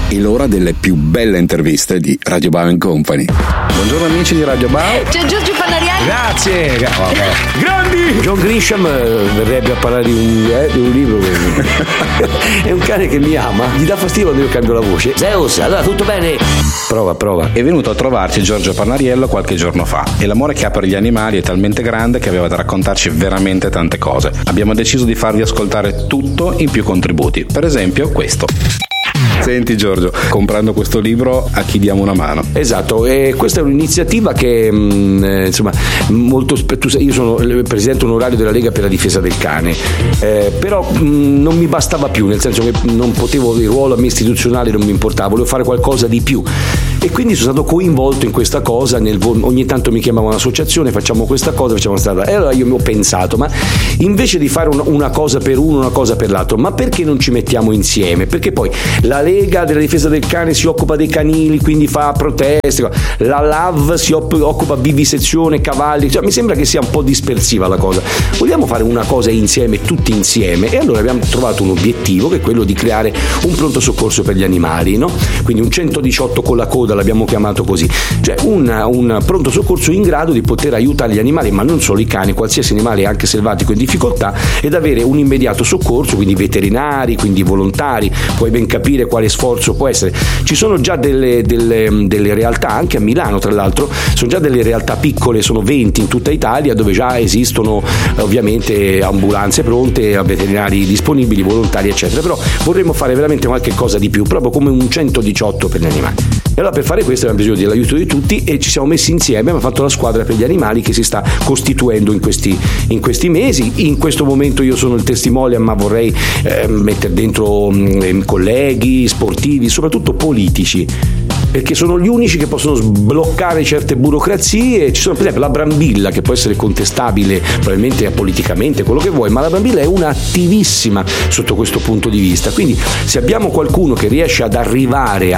È l'ora delle più belle interviste di Radio Bao Company. Buongiorno amici di Radio Bao. C'è Giorgio Panariello. Grazie. Grandi. John Grisham verrebbe a parlare di un libro. È un cane che mi ama. Gli dà fastidio quando io cambio la voce. Zeus, allora tutto bene? Prova. È venuto a trovarci Giorgio Panariello qualche giorno fa e l'amore che ha per gli animali è talmente grande che aveva da raccontarci veramente tante cose. Abbiamo deciso di farvi ascoltare tutto in più contributi. Per esempio questo. Senti Giorgio, comprando questo libro a chi diamo una mano? Esatto, e questa è un'iniziativa che insomma molto io sono il presidente onorario della Lega per la difesa del cane, però non mi bastava più, nel senso che non potevo, il ruolo a me istituzionale non mi importava, volevo fare qualcosa di più e quindi sono stato coinvolto in questa cosa. Ogni tanto mi chiamava un'associazione, facciamo questa cosa, facciamo questa cosa, e allora io mi ho pensato, ma invece di fare una cosa per uno, una cosa per l'altro, ma perché non ci mettiamo insieme? Perché poi la Lega della difesa del cane si occupa dei canili, quindi fa proteste, la LAV si occupa vivisezione, cavalli, cioè, mi sembra che sia un po' dispersiva la cosa. Vogliamo fare una cosa insieme, tutti insieme, e allora abbiamo trovato un obiettivo che è quello di creare un pronto soccorso per gli animali, no? Quindi un 118 con la coda, l'abbiamo chiamato così, cioè un pronto soccorso in grado di poter aiutare gli animali, ma non solo i cani, qualsiasi animale anche selvatico in difficoltà, ed avere un immediato soccorso, quindi veterinari, quindi volontari. Puoi ben capire quale sforzo può essere. Ci sono già delle realtà, anche a Milano tra l'altro, sono già delle realtà piccole, sono 20 in tutta Italia, dove già esistono ovviamente ambulanze pronte, veterinari disponibili, volontari eccetera, però vorremmo fare veramente qualche cosa di più, proprio come un 118 per gli animali. E allora per fare questo abbiamo bisogno dell'aiuto di tutti e ci siamo messi insieme, abbiamo fatto la squadra per gli animali che si sta costituendo in questi mesi. In questo momento io sono il testimonial, ma vorrei mettere dentro colleghi, sportivi, soprattutto politici, perché sono gli unici che possono sbloccare certe burocrazie. Ci sono per esempio la Brambilla, che può essere contestabile probabilmente politicamente, quello che vuoi, ma la Brambilla è un'attivissima sotto questo punto di vista. Quindi se abbiamo qualcuno che riesce ad arrivare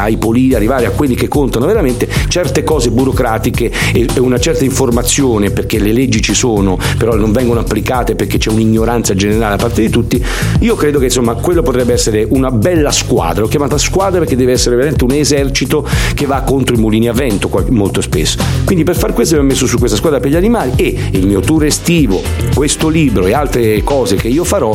a quelli che contano veramente, certe cose burocratiche e una certa informazione, perché le leggi ci sono però non vengono applicate perché c'è un'ignoranza generale da parte di tutti, io credo che insomma quello potrebbe essere una bella squadra. L'ho chiamata squadra perché deve essere veramente un esercito che va contro i mulini a vento molto spesso. Quindi per far questo abbiamo messo su questa squadra per gli animali, e il mio tour estivo, questo libro e altre cose che io farò,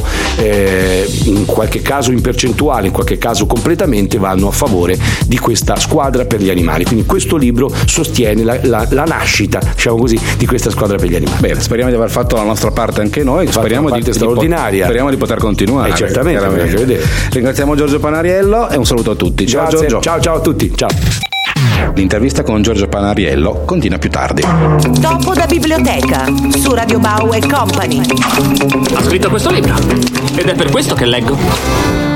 in qualche caso in percentuale, in qualche caso completamente, vanno a favore di questa squadra per gli animali. Quindi questo libro sostiene la nascita, diciamo così, di questa squadra per gli animali. Bene, speriamo di aver fatto la nostra parte anche noi, speriamo straordinaria. Speriamo di poter continuare. Certamente. Ringraziamo Giorgio Panariello e un saluto a tutti. Ciao Giorgio. Ciao a tutti. Ciao. L'intervista con Giorgio Panariello continua più tardi. Dopo da biblioteca su Radio Bao Company. Ha scritto questo libro ed è per questo che leggo.